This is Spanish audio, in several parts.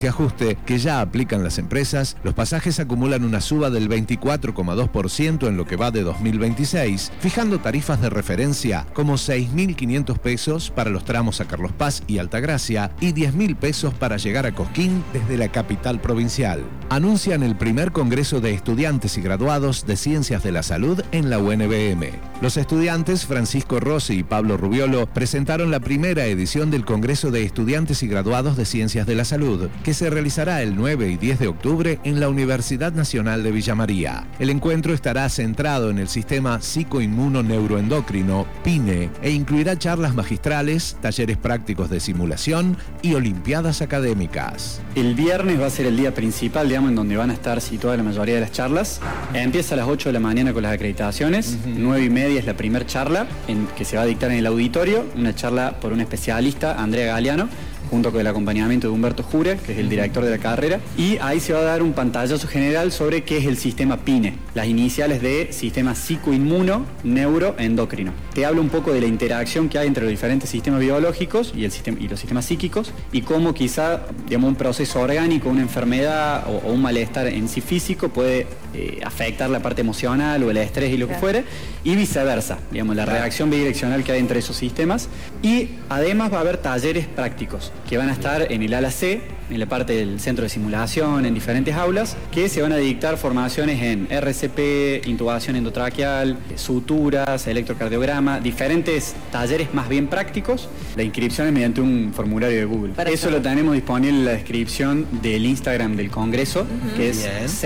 ajuste que ya aplican las empresas, los pasajes acumulan una suba del 24,2% en lo que va de 2026, fijando tarifas de referencia como 6.500 pesos para los tramos a Carlos Paz y Altagracia y 10.000 pesos para llegar a Cosquín desde la capital provincial. Anuncian el primer Congreso de Estudiantes y Graduados de Ciencias de la Salud en la UNBM. Los estudiantes Francisco Rossi y Pablo Rubiolo presentaron la primera edición del Congreso de Estudiantes y Graduados de Ciencias de la Salud, que se realizará el 9 y 10 de octubre en la Universidad Nacional de Villa María. El encuentro estará centrado en el sistema psicoinmunoneuroendocrino, PINE, e incluirá charlas magistrales, talleres prácticos de simulación y olimpiadas académicas. El viernes va a ser el día principal, digamos, en donde van a estar situadas la mayoría de las charlas. Empieza a las 8 de la mañana con las acreditaciones, 9:30 es la primera charla que se va a dictar en el auditorio, una charla por un especialista, Andrea Galeano, junto con el acompañamiento de Humberto Jure, que es el director de la carrera, y ahí se va a dar un pantallazo general sobre qué es el sistema PINE, las iniciales de sistema psicoinmuno neuroendocrino. Te hablo un poco de la interacción que hay entre los diferentes sistemas biológicos y los sistemas psíquicos, y cómo quizá, digamos, un proceso orgánico, una enfermedad o un malestar en sí físico puede afectar la parte emocional o el estrés y lo que fuere, y viceversa, digamos, la reacción bidireccional que hay entre esos sistemas. Y además va a haber talleres prácticos que van a estar en el ala C, en la parte del centro de simulación, en diferentes aulas, que se van a dictar formaciones en RCP, intubación endotraqueal, suturas, electrocardiograma, diferentes talleres más bien prácticos. La inscripción es mediante un formulario de Google. Eso lo tenemos disponible en la descripción del Instagram del Congreso, que es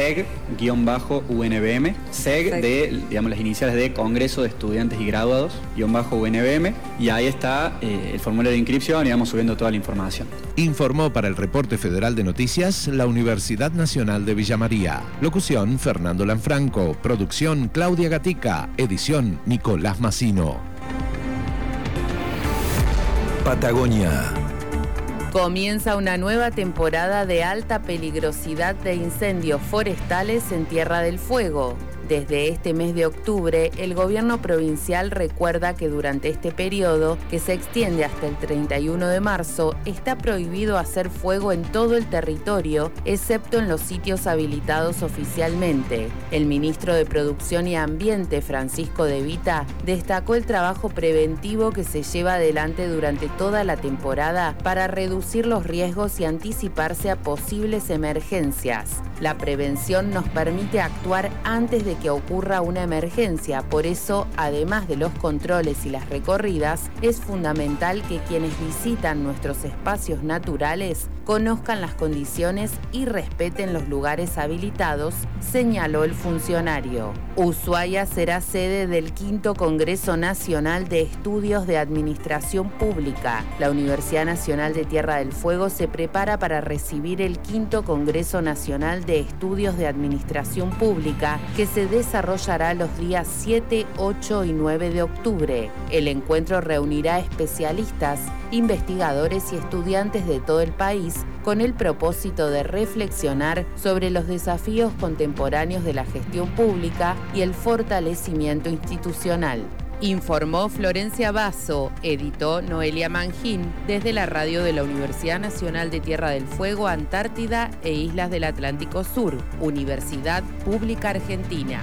seg-UNBM, seg de, digamos, las iniciales de Congreso de Estudiantes y Graduados, _UNBM, y ahí está el formulario de inscripción y vamos subiendo toda la información. Informó para el Reporte Federal de Noticias la Universidad Nacional de Villa María. Locución Fernando Lanfranco. Producción Claudia Gatica. Edición Nicolás Massino. Patagonia. Comienza una nueva temporada de alta peligrosidad de incendios forestales en Tierra del Fuego. Desde este mes de octubre, el gobierno provincial recuerda que durante este periodo, que se extiende hasta el 31 de marzo, está prohibido hacer fuego en todo el territorio, excepto en los sitios habilitados oficialmente. El ministro de Producción y Ambiente, Francisco De Vita, destacó el trabajo preventivo que se lleva adelante durante toda la temporada para reducir los riesgos y anticiparse a posibles emergencias. La prevención nos permite actuar antes de que ocurra una emergencia, por eso, además de los controles y las recorridas, es fundamental que quienes visitan nuestros espacios naturales conozcan las condiciones y respeten los lugares habilitados, señaló el funcionario. Ushuaia será sede del 5º Congreso Nacional de Estudios de Administración Pública. La Universidad Nacional de Tierra del Fuego se prepara para recibir el 5º Congreso Nacional de Estudios de Administración Pública, que se desarrollará los días 7, 8 y 9 de octubre. El encuentro reunirá especialistas, investigadores y estudiantes de todo el país con el propósito de reflexionar sobre los desafíos contemporáneos de la gestión pública y el fortalecimiento institucional. Informó Florencia Basso, editó Noelia Mangín, desde la radio de la Universidad Nacional de Tierra del Fuego, Antártida e Islas del Atlántico Sur, Universidad Pública Argentina.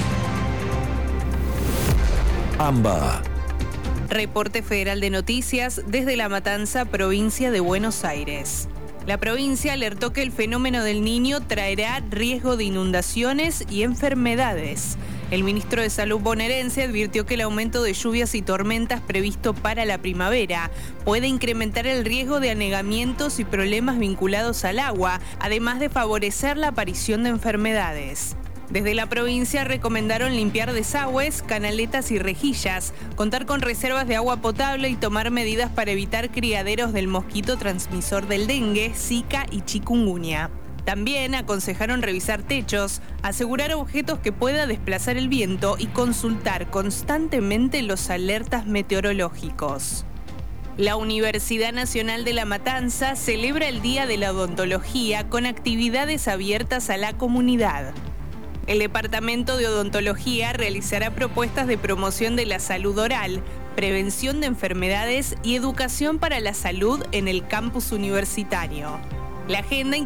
AMBA. Reporte Federal de Noticias desde La Matanza, provincia de Buenos Aires. La provincia alertó que el fenómeno del Niño traerá riesgo de inundaciones y enfermedades. El ministro de Salud bonaerense advirtió que el aumento de lluvias y tormentas previsto para la primavera puede incrementar el riesgo de anegamientos y problemas vinculados al agua, además de favorecer la aparición de enfermedades. Desde la provincia recomendaron limpiar desagües, canaletas y rejillas, contar con reservas de agua potable y tomar medidas para evitar criaderos del mosquito transmisor del dengue, zika y chikungunya. También aconsejaron revisar techos, asegurar objetos que pueda desplazar el viento y consultar constantemente los alertas meteorológicos. La Universidad Nacional de La Matanza celebra el Día de la Odontología con actividades abiertas a la comunidad. El Departamento de Odontología realizará propuestas de promoción de la salud oral, prevención de enfermedades y educación para la salud en el campus universitario. La agenda